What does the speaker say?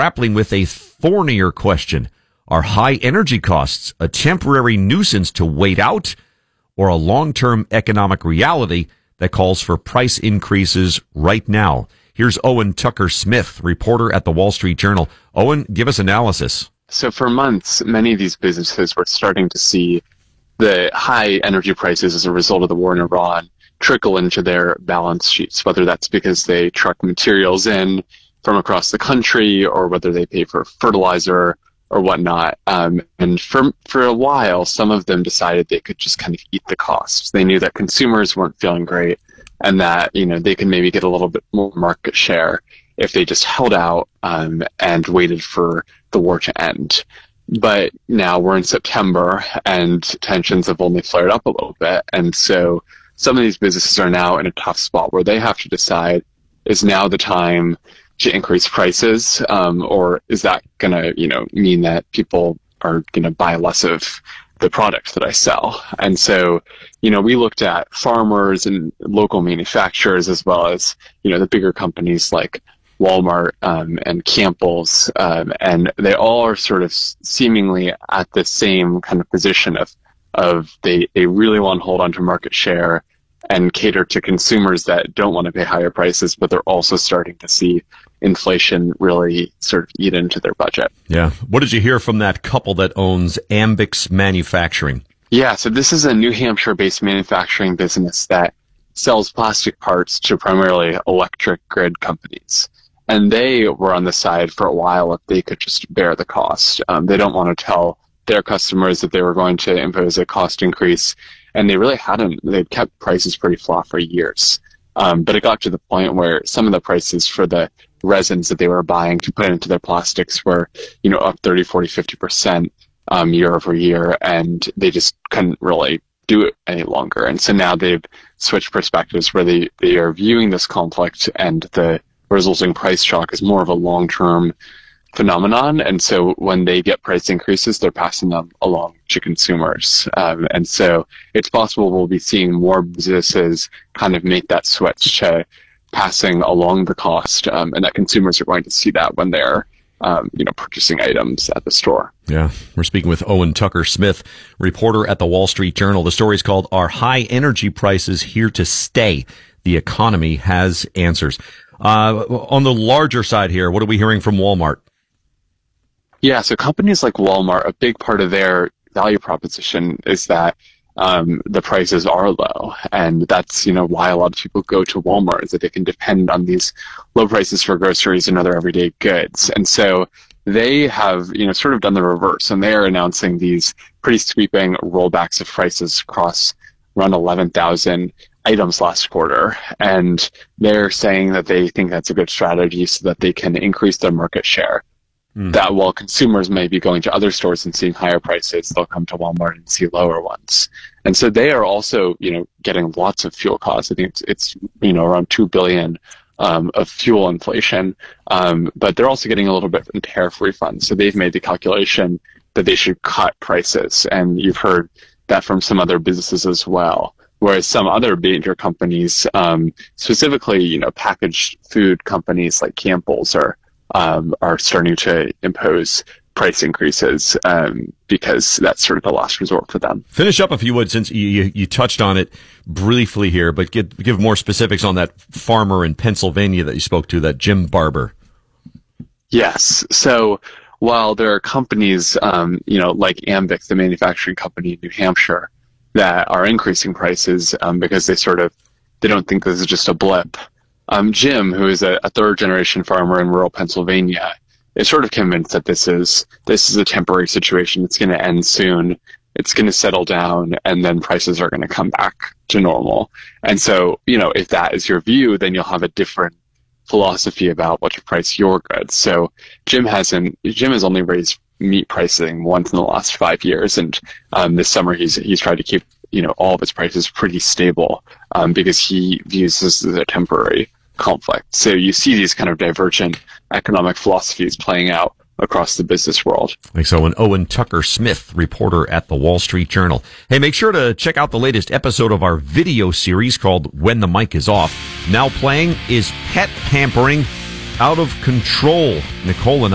grappling with a thornier question. Are high energy costs a temporary nuisance to wait out, or a long-term economic reality that calls for price increases right now? Here's Owen Tucker-Smith, reporter at the Wall Street Journal. Owen, give us analysis. So for months, many of these businesses were starting to see the high energy prices as a result of the war in Iran trickle into their balance sheets, whether that's because they truck materials in from across the country or whether they pay for fertilizer or whatnot. And for a while, some of them decided they could just kind of eat the costs. They knew that consumers weren't feeling great and that, they could maybe get a little bit more market share if they just held out and waited for the war to end. But now we're in September and tensions have only flared up a little bit. And so some of these businesses are now in a tough spot where they have to decide, is now the time to increase prices, or is that going to, mean that people are going to buy less of the product that I sell? And so, we looked at farmers and local manufacturers as well as, the bigger companies like Walmart and Campbell's, and they all are sort of seemingly at the same kind of position of they really want to hold on to market share and cater to consumers that don't want to pay higher prices, but they're also starting to see inflation really sort of eat into their budget. Yeah. What did you hear from that couple that owns Ambix Manufacturing? Yeah, so this is a New Hampshire-based manufacturing business that sells plastic parts to primarily electric grid companies. And they were on the side for a while if they could just bear the cost. They don't want to tell their customers that they were going to impose a cost increase, and they really hadn't. They'd kept prices pretty flat for years. But it got to the point where some of the prices for the resins that they were buying to put into their plastics were, up 30, 40, 50% year over year, and they just couldn't really do it any longer. And so now they've switched perspectives where they are viewing this conflict and the resulting price shock as more of a long-term phenomenon. And so when they get price increases, they're passing them along to consumers. And so it's possible we'll be seeing more businesses kind of make that switch to passing along the cost, and that consumers are going to see that when they're purchasing items at the store. Yeah. We're speaking with Owen Tucker-Smith, reporter at the Wall Street Journal. The story is called "Are High Energy Prices Here to Stay? The Economy Has Answers." On the larger side here, what are we hearing from Walmart? Yeah, so companies like Walmart, a big part of their value proposition is that the prices are low. And that's, why a lot of people go to Walmart, is that they can depend on these low prices for groceries and other everyday goods. And so they have, sort of done the reverse, and they are announcing these pretty sweeping rollbacks of prices across around 11,000 items last quarter. And they're saying that they think that's a good strategy so that they can increase their market share. That while consumers may be going to other stores and seeing higher prices, they'll come to Walmart and see lower ones. And so they are also, getting lots of fuel costs. I think it's around $2 billion of fuel inflation. But they're also getting a little bit in tariff refunds. So they've made the calculation that they should cut prices. And you've heard that from some other businesses as well. Whereas some other major companies, specifically, packaged food companies like Campbell's are starting to impose price increases because that's sort of the last resort for them. Finish up, if you would, since you touched on it briefly here, but give more specifics on that farmer in Pennsylvania that you spoke to, that Jim Barber. Yes. So while there are companies, like Ambix, the manufacturing company in New Hampshire, that are increasing prices because they don't think this is just a blip. Jim, who is a third-generation farmer in rural Pennsylvania, is sort of convinced that this is a temporary situation. It's going to end soon. It's going to settle down, and then prices are going to come back to normal. And so, if that is your view, then you'll have a different philosophy about what to price your goods. So Jim has only raised meat pricing once in the last 5 years, and this summer he's tried to keep all of his prices pretty stable because he views this as a temporary conflict. So you see these kind of divergent economic philosophies playing out across the business world. Thanks, Owen. Owen Tucker-Smith, reporter at the Wall Street Journal. Hey, make sure to check out the latest episode of our video series called When the Mic is Off. Now playing, Is Pet Pampering Out of Control? Nicole and